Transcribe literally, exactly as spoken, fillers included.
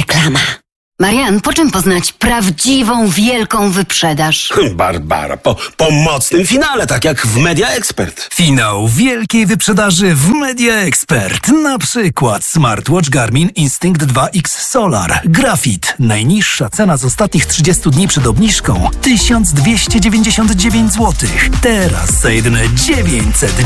Reklama. Marian, po czym poznać prawdziwą, wielką wyprzedaż? Barbara, po, po mocnym finale, tak jak w Media Expert. Finał wielkiej wyprzedaży w Media Expert. Na przykład smartwatch Garmin Instinct dwa X Solar. Grafit. Najniższa cena z ostatnich trzydziestu dni przed obniżką tysiąc dwieście dziewięćdziesiąt dziewięć złotych. Teraz za jedyne dziewięćset